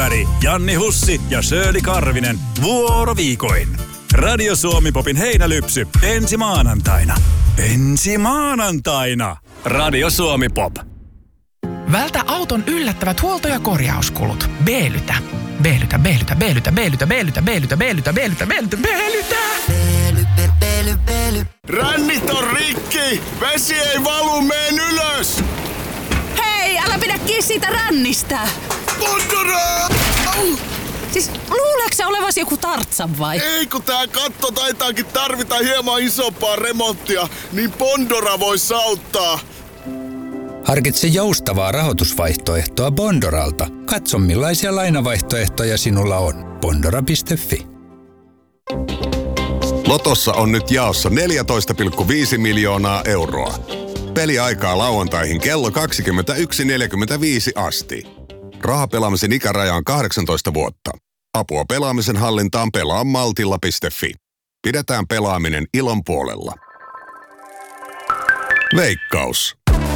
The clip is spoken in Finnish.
Nykäri, Janni Hussi ja Shirley Karvinen vuoroviikoin. Radio Suomi Popin heinälypsy ensi maanantaina. Radio Suomi Pop. Vältä auton yllättävät huolto- ja korjauskulut. Beelytä. Rännit on rikki! Vesi ei valu, meen ylös! Hei, älä pidä kiinni siitä rännistä! Bondora! Siis luuleeko sä olevasi joku Tartsan vai? Ei, kun tää katto taitaakin tarvita hieman isompaa remonttia, niin Bondora vois auttaa. Harkitse joustavaa rahoitusvaihtoehtoa Bondoralta. Katso millaisia lainavaihtoehtoja sinulla on. Bondora.fi. Lotossa on nyt jaossa 14,5 miljoonaa euroa. Peliaikaa lauantaihin kello 21.45 asti. Rahapelaamisen ikäraja on 18 vuotta. Apua pelaamisen hallintaan pelaa maltilla.fi. Pidetään pelaaminen ilon puolella. Veikkaus.